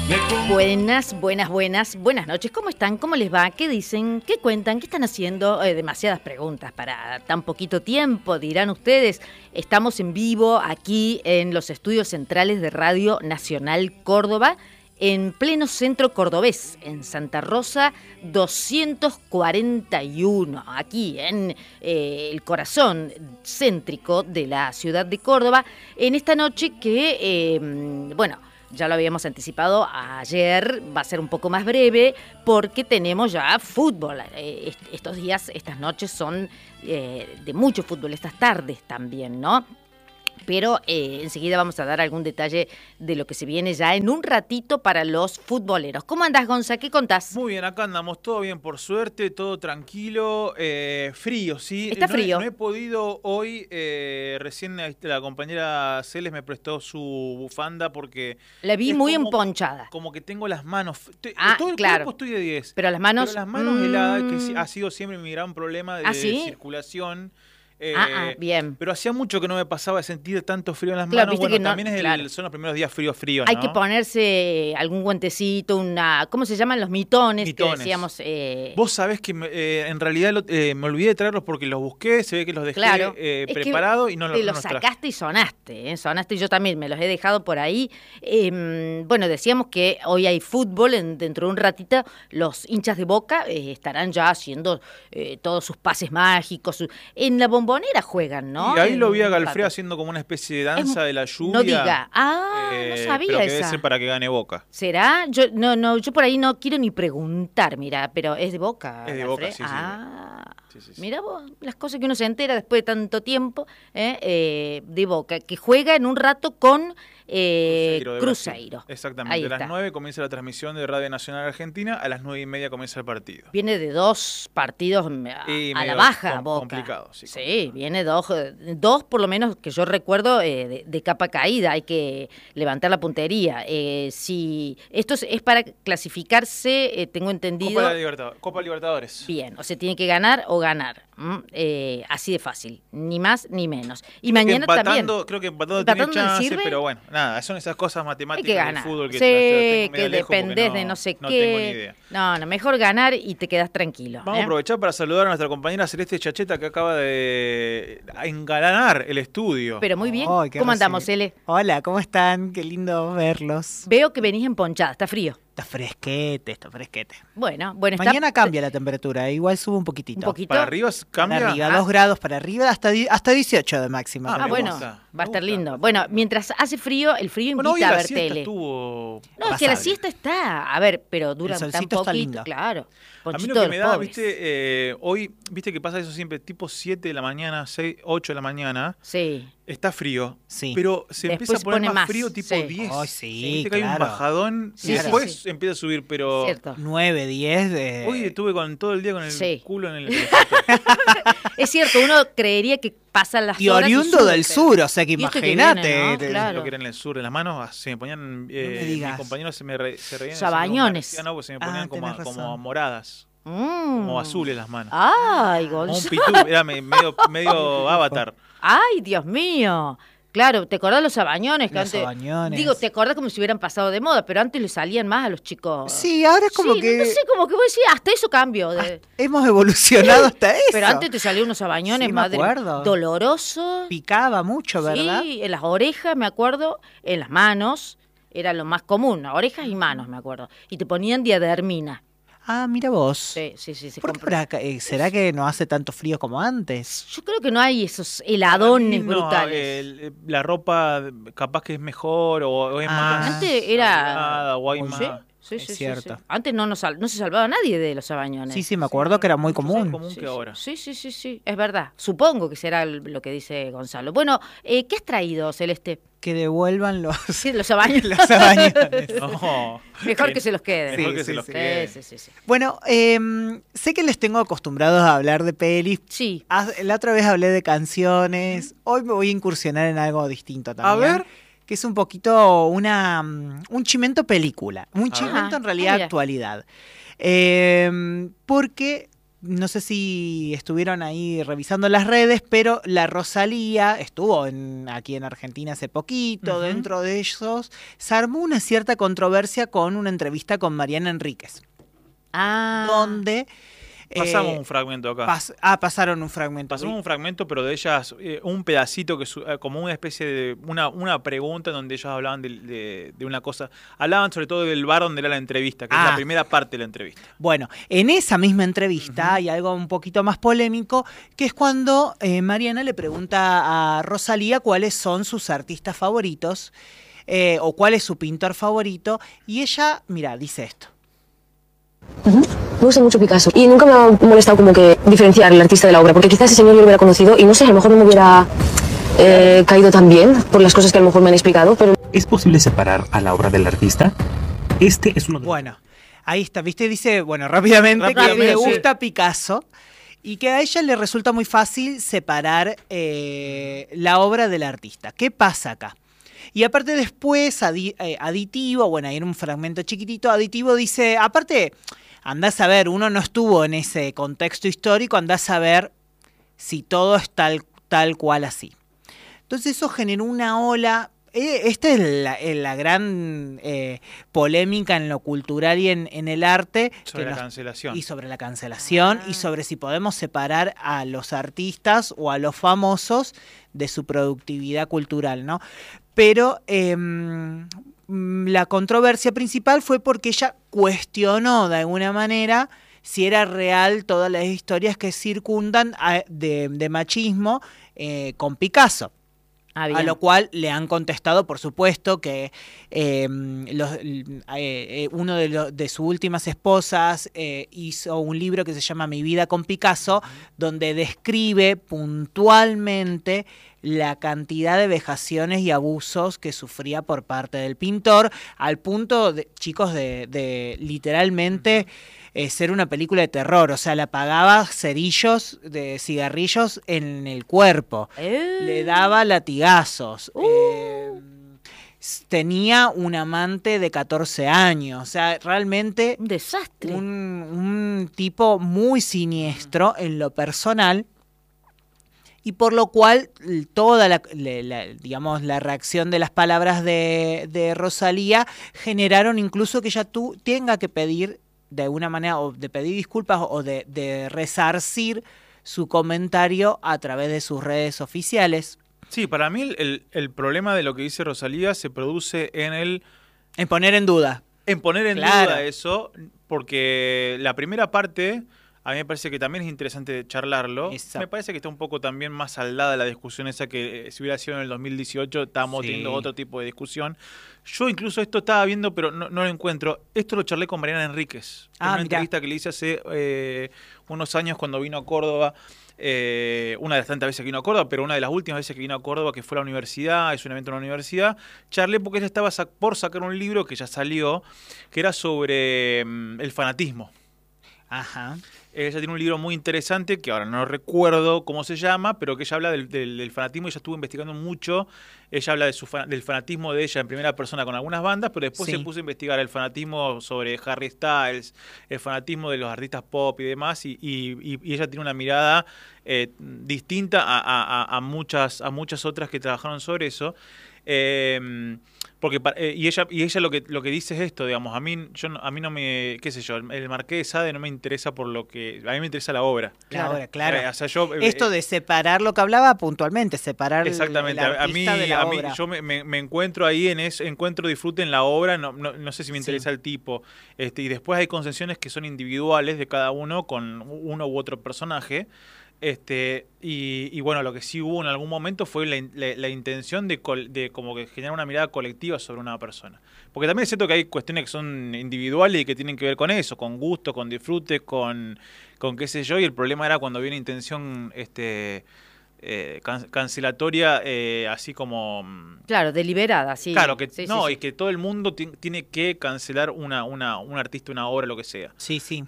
Buenas noches. ¿Cómo están? ¿Cómo les va? ¿Qué dicen? ¿Qué cuentan? ¿Qué están haciendo? Demasiadas preguntas para tan poquito tiempo, dirán ustedes. Estamos en vivo aquí en los estudios centrales de Radio Nacional Córdoba, en pleno centro cordobés, en Santa Rosa 241, aquí en el corazón céntrico de la ciudad de Córdoba, en esta noche que, ya lo habíamos anticipado ayer, va a ser un poco más breve porque tenemos ya fútbol. Estos días, estas noches son de mucho fútbol, estas tardes también, ¿no? Pero enseguida vamos a dar algún detalle de lo que se viene ya en un ratito para los futboleros. ¿Cómo andás, Gonza? ¿Qué contás? Muy bien, acá andamos, todo bien por suerte, todo tranquilo, frío, ¿sí? Está frío. No he podido hoy, recién la compañera Celes me prestó su bufanda porque... La vi muy emponchada. Como que tengo las manos... Todo el claro. cuerpo estoy de 10. Pero las manos... heladas, que ha sido siempre mi gran problema de circulación. Bien. Pero hacía mucho que no me pasaba de sentir tanto frío en las claro, manos. Viste Bueno, que también son los primeros días frío, ¿no? Hay que ponerse algún guantecito, ¿cómo se llaman? Los mitones. Que decíamos. Vos sabés que en realidad me olvidé de traerlos porque los busqué, se ve que los dejé preparados y no los sacaste y sonaste, sonaste, yo también me los he dejado por ahí. Decíamos que hoy hay fútbol, dentro de un ratito los hinchas de Boca estarán ya haciendo todos sus pases mágicos. En la Bombonera juegan, ¿no? Y ahí lo vi a Galfré haciendo como una especie de danza de la lluvia. No diga. No sabía pero que esa. debe ser para que gane Boca. ¿Será? Yo por ahí no quiero ni preguntar, mira, pero es de Boca. Es de Galfré. Boca, sí. Sí. Mira vos, las cosas que uno se entera después de tanto tiempo, de Boca, que juega en un rato con Cruzeiro. Exactamente, a las 9 comienza la transmisión de Radio Nacional Argentina, a las 9:30 comienza el partido. Viene de 2 partidos a la baja, Boca. Complicado, sí. Sí, viene dos por lo menos que yo recuerdo de capa caída, hay que levantar la puntería. Si esto es para clasificarse, tengo entendido. Copa Libertadores. Bien, o se tiene que ganar o ganar. Así de fácil, ni más ni menos. Y mañana también. Creo que empatando tiene chance, sirve, pero bueno, nada, son esas cosas matemáticas del fútbol que dependés de no sé qué. No tengo ni idea. No, mejor ganar y te quedás tranquilo. Vamos a aprovechar para saludar a nuestra compañera Celeste Chacheta que acaba de engalanar el estudio. Pero muy bien. ¿Cómo andamos, Cele? Hola, ¿cómo están? Qué lindo verlos. Veo que venís emponchada, está frío. Está fresquete. Bueno. Mañana cambia la temperatura, igual sube un poquitito. ¿Un poquito? ¿Para arriba cambia? Para arriba, 2 grados para arriba, hasta 18 de máxima. Bueno, va a estar lindo. Bueno, mientras hace frío, el frío invita a ver tele. No, es que la siesta está, a ver, pero dura tan poquito, lindo. Claro. A mí lo que me da, hoy, viste que pasa eso siempre, tipo 7 de la mañana, 6, 8 de la mañana. Sí. Está frío, sí. Pero se después empieza a poner más frío, tipo 10. Oh, sí, viste que hay un bajadón y después empieza a subir, pero... Cierto. 9, 10... Hoy estuve todo el día con el culo en el... Es cierto, uno creería que pasan las y horas oriundo del sur, o sea que imagínate. ¿no? Claro. Lo que era en el sur, en las manos se me ponían... mis compañeros se reían. Sabañones. No, se me ponían como moradas. Como azules las manos. Ay, Gonzalo. Como un pitú, era medio avatar. Ay, Dios mío. Claro, ¿te acordás los sabañones? Sabañones. Digo, ¿te acordás como si hubieran pasado de moda? Pero antes le salían más a los chicos. Sí, ahora es como que... No sé, como que vos decís, hasta eso cambió. Hemos evolucionado hasta eso. Pero antes te salían unos sabañones, madre, dolorosos. Picaba mucho, ¿verdad? Sí, en las orejas, me acuerdo, en las manos, era lo más común, orejas y manos, me acuerdo. Y te ponían diadermina. Ah, mira vos. Sí. ¿Será que no hace tanto frío como antes? Yo creo que no hay esos heladones brutales. La ropa capaz que es mejor o es más... Antes era... O hay más... Sí, es cierto. Sí. Antes no se salvaba nadie de los sabañones. Sí, me acuerdo que era muy común. Más común que ahora. Sí, es verdad. Supongo que será lo que dice Gonzalo. Bueno, ¿qué has traído, Celeste? Que devuelvan los sabañones. Los sabañones. No, mejor que se los queden. Mejor que se los queden. Sí. Bueno, sé que les tengo acostumbrados a hablar de pelis. Sí. La otra vez hablé de canciones. Hoy me voy a incursionar en algo distinto también. A ver. Que es un poquito un chimento película. Un chimento en realidad actualidad. Porque no sé si estuvieron ahí revisando las redes, pero la Rosalía estuvo aquí en Argentina hace poquito. Dentro de ellos se armó una cierta controversia con una entrevista con Mariana Enríquez. Donde... Pasamos un fragmento acá. Pasaron un fragmento. Pasamos un fragmento, pero de ellas, un pedacito que como una especie de una pregunta donde ellos hablaban de una cosa. Hablaban sobre todo del bar donde era la entrevista, que es la primera parte de la entrevista. Bueno, en esa misma entrevista hay algo un poquito más polémico, que es cuando Mariana le pregunta a Rosalía cuáles son sus artistas favoritos o cuál es su pintor favorito, y ella, mira, dice esto. Me gusta mucho Picasso y nunca me ha molestado como que diferenciar el artista de la obra, porque quizás ese señor yo lo hubiera conocido y no sé, a lo mejor no me hubiera caído tan bien por las cosas que a lo mejor me han explicado, pero... ¿Es posible separar a la obra del artista? Este es uno de... Bueno, ahí está, ¿viste? Dice, bueno, rápidamente que me gusta Picasso y que a ella le resulta muy fácil separar la obra del artista. ¿Qué pasa acá? Y aparte después, Aditivo, bueno, ahí en un fragmento chiquitito, Aditivo dice, aparte, andás a ver, uno no estuvo en ese contexto histórico, andás a ver si todo es tal cual así. Entonces eso generó una ola, esta es la gran polémica en lo cultural y en el arte. Sobre la cancelación. Y sobre la cancelación y sobre si podemos separar a los artistas o a los famosos de su productividad cultural, ¿no? Pero la controversia principal fue porque ella cuestionó de alguna manera si era real todas las historias que circundan de machismo con Picasso. A lo cual le han contestado, por supuesto, que uno de sus últimas esposas hizo un libro que se llama Mi vida con Picasso, donde describe puntualmente la cantidad de vejaciones y abusos que sufría por parte del pintor, al punto, chicos, de literalmente... ser una película de terror, o sea, le apagaba cerillos de cigarrillos en el cuerpo, le daba latigazos, tenía un amante de 14 años, o sea, realmente un desastre, un tipo muy siniestro en lo personal. Y por lo cual toda la reacción de las palabras de Rosalía generaron incluso que ella tenga que pedir de alguna manera, o de pedir disculpas o de resarcir su comentario a través de sus redes oficiales. Sí, para mí el problema de lo que dice Rosalía se produce en poner en duda. En poner en duda eso, porque la primera parte... A mí me parece que también es interesante charlarlo. Exacto. Me parece que está un poco también más saldada la discusión esa que si hubiera sido en el 2018 estábamos teniendo otro tipo de discusión. Yo incluso esto estaba viendo, pero no lo encuentro. Esto lo charlé con Mariana Enríquez. En una entrevista que le hice hace unos años cuando vino a Córdoba. Una de las tantas veces que vino a Córdoba, pero una de las últimas veces que vino a Córdoba, que fue a la universidad, es un evento en la universidad. Charlé porque ella estaba por sacar un libro que ya salió, que era sobre el fanatismo. Ajá. Ella tiene un libro muy interesante, que ahora no recuerdo cómo se llama, pero que ella habla del fanatismo. Ella estuvo investigando mucho. Ella habla del fanatismo de ella en primera persona con algunas bandas, pero después se puso a investigar el fanatismo sobre Harry Styles, el fanatismo de los artistas pop y demás, y ella tiene una mirada distinta a muchas otras que trabajaron sobre eso. Porque y ella lo que dice es esto, digamos, a mí no me, qué sé yo, el Marqués de Sade no me interesa por lo que, a mí me interesa la obra. La obra, claro. O sea, esto de separar lo que hablaba puntualmente, separar exactamente. el artista de la obra. Yo me encuentro ahí en eso, encuentro disfrute en la obra, no sé si me interesa el tipo, y después hay concesiones que son individuales de cada uno con uno u otro personaje. Y bueno, lo que sí hubo en algún momento fue la intención de como que generar una mirada colectiva sobre una persona. Porque también es cierto que hay cuestiones que son individuales y que tienen que ver con eso, con gusto, con disfrute, con qué sé yo, y el problema era cuando había una intención cancelatoria, así como... Claro, deliberada, sí. Claro, que y que todo el mundo tiene que cancelar un artista, una obra, lo que sea. Sí, sí.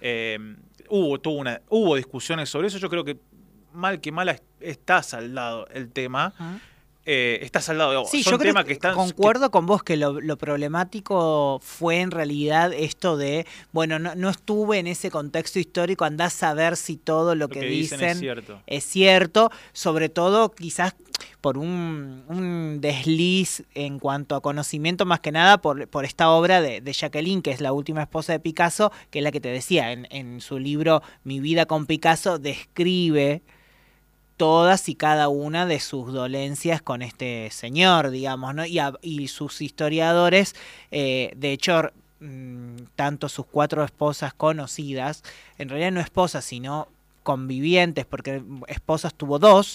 Hubo discusiones sobre eso, yo creo que mal está saldado el tema, está saldado. Sí, son yo creo temas que están... concuerdo con vos que lo problemático fue en realidad esto de, bueno, no estuve en ese contexto histórico, andás a ver si todo lo que dicen es cierto, sobre todo quizás por un desliz en cuanto a conocimiento, más que nada por esta obra de Jacqueline, que es la última esposa de Picasso, que es la que te decía, en su libro Mi vida con Picasso, describe todas y cada una de sus dolencias con este señor, digamos, ¿no? Y sus historiadores, de hecho, tanto sus 4 esposas conocidas, en realidad no esposas, sino convivientes, porque esposas tuvo 2,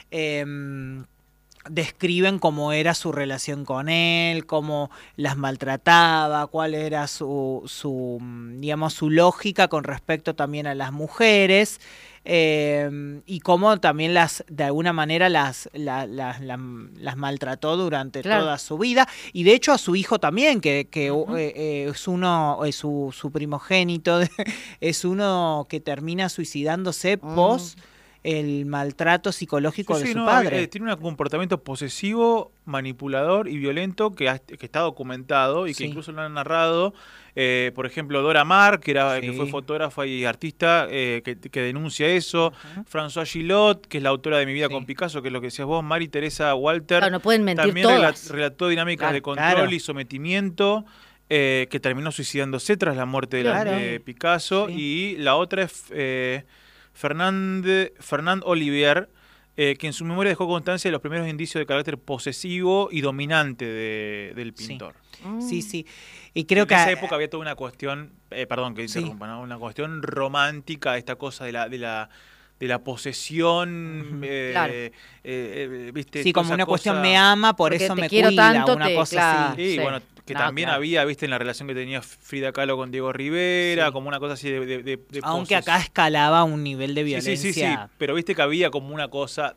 describen cómo era su relación con él, cómo las maltrataba, cuál era su digamos, su lógica con respecto también a las mujeres, y cómo también de alguna manera las las maltrató durante toda su vida, y de hecho a su hijo también, que es uno, su primogénito, es uno que termina suicidándose post el maltrato psicológico de su padre. Tiene un comportamiento posesivo, manipulador y violento que está documentado y que incluso lo han narrado. Por ejemplo, Dora Maar, que fue fotógrafa y artista, que denuncia eso. François Gillot, que es la autora de Mi vida con Picasso, que es lo que decías vos. Mary Teresa Walter, no pueden mentir, también todas. relató dinámicas de control y sometimiento, que terminó suicidándose tras la muerte de Picasso. Y la otra es Fernand Olivier, que en su memoria dejó constancia de los primeros indicios de carácter posesivo y dominante del pintor. Sí. Y creo que en esa época había toda una cuestión, perdón que interrumpa, ¿no? Una cuestión romántica, esta cosa de la posesión, ¿viste? Sí, como una cuestión me ama, por eso me cuida, tanto, una cosa así. Sí, bueno, que también había, ¿viste? En la relación que tenía Frida Kahlo con Diego Rivera, como una cosa así de aunque acá escalaba un nivel de violencia. Sí, pero viste que había como una cosa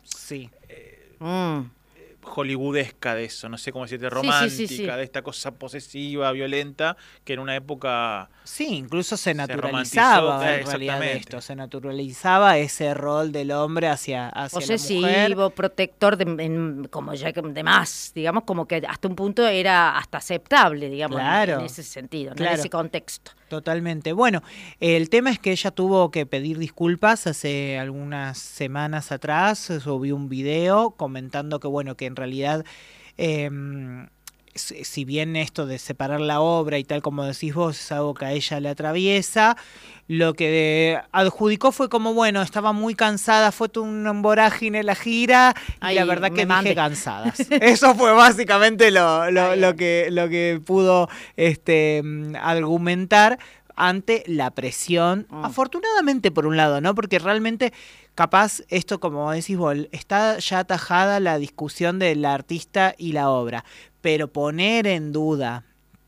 hollywoodesca de eso, no sé cómo decirte, romántica, de esta cosa posesiva, violenta, que en una época... Sí, incluso se naturalizaba en realidad esto, se naturalizaba ese rol del hombre hacia posesivo, la mujer. protector, como ya de más, digamos, como que hasta un punto era hasta aceptable, digamos, en ese sentido, en ese contexto. Totalmente. Bueno, el tema es que ella tuvo que pedir disculpas hace algunas semanas atrás, subió un video comentando que, bueno, que en realidad, si bien esto de separar la obra y tal como decís vos es algo que a ella le atraviesa, lo que adjudicó fue como, bueno, estaba muy cansada, fue un vorágine la gira y la verdad que dije cansadas. Eso fue básicamente lo que pudo argumentar ante la presión, afortunadamente por un lado, ¿no? Porque realmente capaz esto, como decís vos, está ya atajada la discusión del artista y la obra, pero poner en duda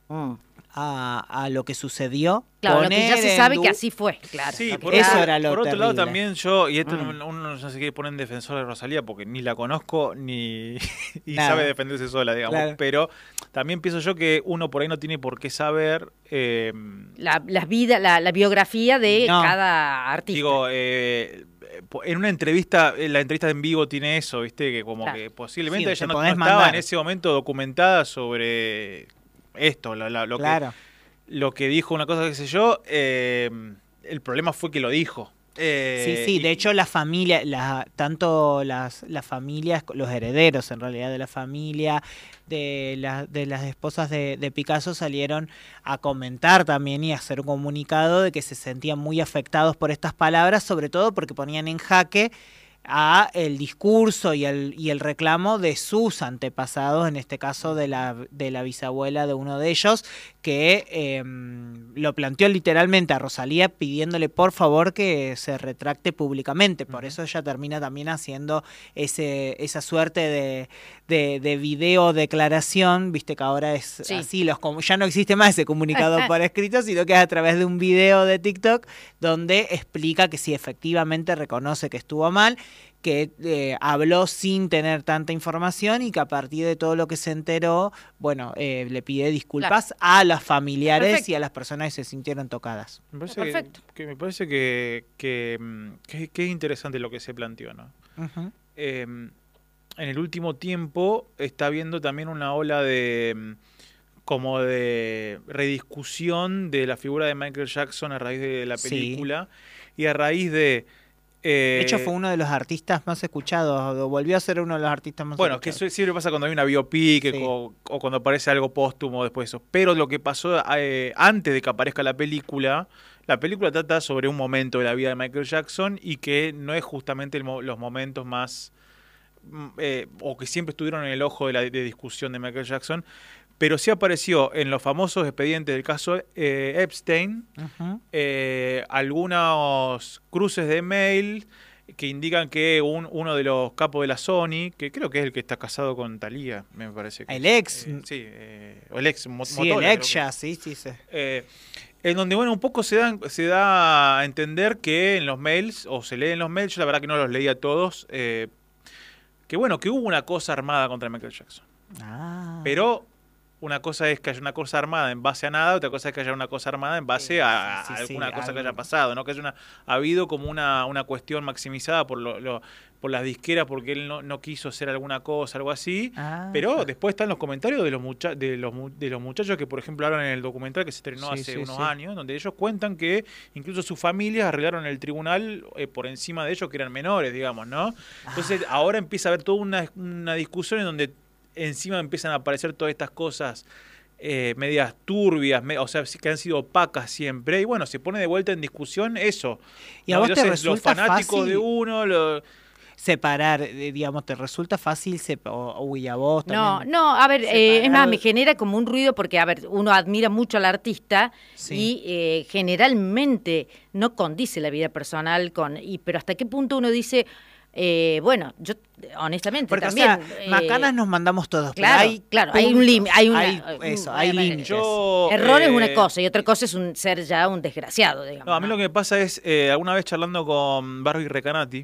a lo que sucedió, claro, lo que ya se sabe que así fue, claro. Sí, eso era lo por otro terrible. lado también yo, y esto uno no se quiere poner en defensor de Rosalía porque ni la conozco ni sabe defenderse sola, digamos, pero también pienso yo que uno por ahí no tiene por qué saber la biografía de cada artista. Digo, en una entrevista, la entrevista en vivo tiene eso, ¿viste? Que como que posiblemente ella no estaba en ese momento documentada sobre esto, lo que dijo, una cosa que sé yo, el problema fue que lo dijo. Sí, de hecho la familia, tanto las familias, los herederos en realidad de la familia, de las esposas de Picasso salieron a comentar también y a hacer un comunicado de que se sentían muy afectados por estas palabras, sobre todo porque ponían en jaque a el discurso y el reclamo de sus antepasados, en este caso de la bisabuela de uno de ellos, que lo planteó literalmente a Rosalía pidiéndole por favor que se retracte públicamente. Por eso ella termina también haciendo esa suerte de video declaración, viste que ahora es así, ya no existe más ese comunicado por escrito, sino que es a través de un video de TikTok donde explica que sí, efectivamente reconoce que estuvo mal, que habló sin tener tanta información y que a partir de todo lo que se enteró, bueno, le pide disculpas a los familiares y a las personas que se sintieron tocadas. Me parece que es interesante lo que se planteó, ¿no? en el último tiempo está habiendo también una ola de como de rediscusión de la figura de Michael Jackson a raíz de la película y a raíz de... de hecho, fue uno de los artistas más escuchados, volvió a ser uno de los artistas más escuchados. Bueno, que eso siempre pasa cuando hay una biopic o cuando aparece algo póstumo después de eso. Pero lo que pasó antes de que aparezca la película trata sobre un momento de la vida de Michael Jackson y que no es justamente los momentos más... o que siempre estuvieron en el ojo de discusión de Michael Jackson, pero sí apareció en los famosos expedientes del caso Epstein algunos cruces de mail que indican que uno de los capos de la Sony, que creo que es el que está casado con Thalía, me parece que el ex. O el ex sí, el ex ya, sí. En donde, bueno, un poco se da a entender que en los mails, o se leen los mails, yo la verdad que no los leía todos, que bueno, que hubo una cosa armada contra Michael Jackson. Pero una cosa es que haya una cosa armada en base a nada, otra cosa es que haya una cosa armada en base a alguna cosa que haya pasado, ¿no? Que ha habido como una cuestión maximizada por las disqueras porque él no quiso hacer alguna cosa, algo así. Pero después están los comentarios de los muchachos que, por ejemplo, hablan en el documental que se estrenó hace unos años, donde ellos cuentan que incluso sus familias arreglaron el tribunal por encima de ellos, que eran menores, digamos, ¿no? Entonces ahora empieza a haber toda una discusión en donde encima empiezan a aparecer todas estas cosas medias turbias, o sea, que han sido opacas siempre, y bueno, se pone de vuelta en discusión eso. ¿Y a vos te resulta los fanáticos fácil de uno... separar, digamos, te resulta fácil y a vos también? No, a ver, es más, me genera como un ruido porque, a ver, uno admira mucho al artista y generalmente no condice la vida personal pero hasta qué punto uno dice... bueno, yo honestamente porque, también... o sea, macanas nos mandamos todos. Claro, hay un límite. Hay límites. Error es una cosa y otra cosa es ser ya un desgraciado, digamos. No, a mí lo que me pasa es, alguna vez charlando con Barbie Recanati,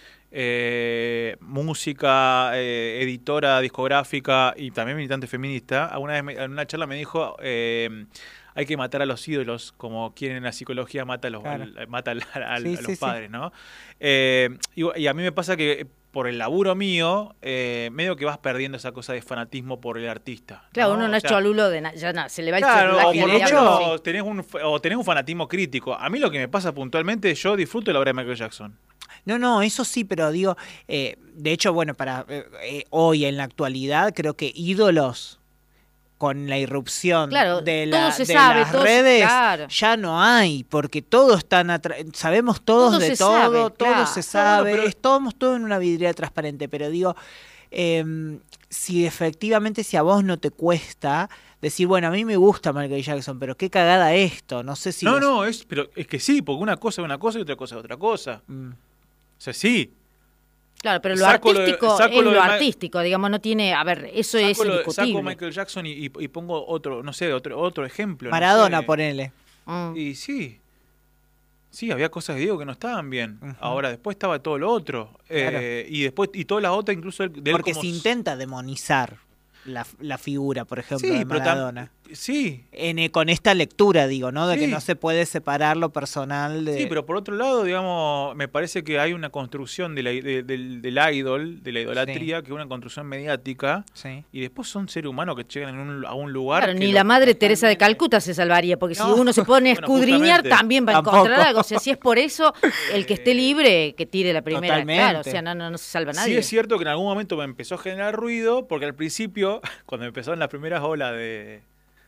música, editora discográfica y también militante feminista, alguna vez en una charla me dijo... hay que matar a los ídolos, como quieren en la psicología mata a los padres, ¿no? Y a mí me pasa que por el laburo mío, medio que vas perdiendo esa cosa de fanatismo por el artista. Claro, ¿no? uno no es cholulo de nada, ya no, se le va el cholulo. Tenés un fanatismo crítico. A mí lo que me pasa puntualmente, yo disfruto de la obra de Michael Jackson. No, eso sí, pero digo, de hecho, bueno, para hoy en la actualidad, creo que ídolos... con la irrupción de las redes, ya no hay, porque todos están sabemos todos de todo, todo se sabe, pero estamos todos en una vidriera transparente, pero digo, si efectivamente si a vos no te cuesta decir, bueno, a mí me gusta Michael Jackson, pero qué cagada esto, no sé si... pero es que sí, porque una cosa es una cosa y otra cosa es otra cosa. O sea, sí. Claro, pero lo artístico es lo artístico, digamos, no tiene... A ver, eso es indiscutible. Saco Michael Jackson y pongo otro ejemplo. Maradona, ponele. Y sí, había cosas de Diego que no estaban bien. Ahora, después estaba todo lo otro. Claro. Y todas las otras, incluso... Porque se intenta demonizar la figura, por ejemplo, de Maradona. Con esta lectura, digo, ¿no? De que no se puede separar lo personal de... Sí, pero por otro lado, digamos, me parece que hay una construcción del idol, de la idolatría, que es una construcción mediática, y después son seres humanos que llegan a un lugar... Claro, ni la madre Teresa de Calcuta se salvaría, porque si uno se pone a escudriñar, también va a encontrar algo. O sea, si es por eso, el que esté libre, que tire la primera. Totalmente. Claro, o sea, no se salva nadie. Sí es cierto que en algún momento me empezó a generar ruido, porque al principio, cuando empezaron las primeras olas de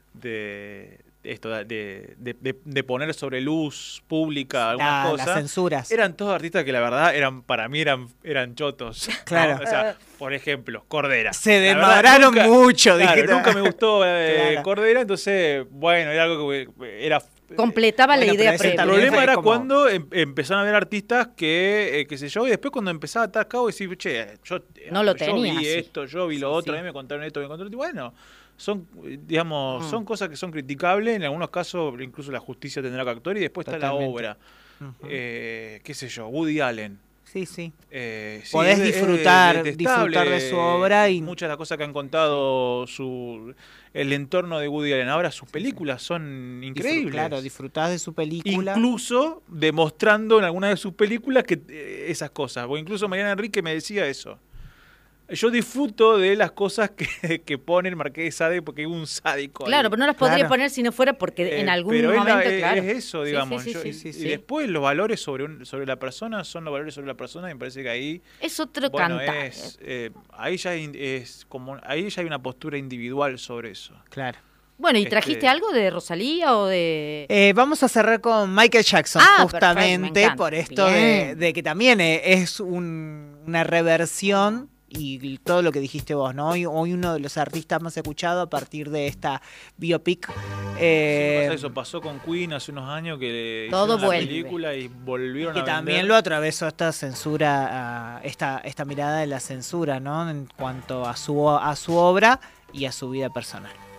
poner sobre luz pública algunas cosas, las censuras, eran todos artistas que la verdad para mí eran chotos. Claro. ¿No? O sea, por ejemplo, Cordera. Se desmadraron mucho. Nunca me gustó Cordera, entonces, bueno, era algo que era... completaba la idea previa. El problema era cuando empezaron a ver artistas que, qué sé yo, y después cuando empezaba a estar cabo y decir, che, yo vi esto, yo vi lo otro, a mí me contaron esto, me contaron, y bueno, son, digamos, son cosas que son criticables, en algunos casos incluso la justicia tendrá que actuar y después está la obra. Qué sé yo, Woody Allen. Sí. Podés disfrutar de su obra y muchas de las cosas que han contado el entorno de Woody Allen. Ahora sus películas son increíbles. Claro, disfrutás de su película. Incluso demostrando en alguna de sus películas que esas cosas. O incluso Mariana Enrique me decía eso. Yo disfruto de las cosas que pone el Marqués de Sade porque es un sádico. Claro, ahí. pero no las podría poner si no fuera porque en algún pero momento, claro. claro. Es eso, digamos. Sí. Y después los valores sobre la persona son los valores sobre la persona y me parece que ahí... Es otro cantar. Ahí ya ahí ya hay una postura individual sobre eso. Claro. Bueno, ¿y trajiste algo de Rosalía o de...? Vamos a cerrar con Michael Jackson, justamente perfecto, por esto de que también es una reversión y todo lo que dijiste vos, ¿no? Hoy uno de los artistas más escuchados a partir de esta biopic. Eso pasó con Queen hace unos años que todo hicieron una película y volvieron que a vender. también lo atravesó esta censura, esta mirada de la censura, ¿no? En cuanto a su obra y a su vida personal.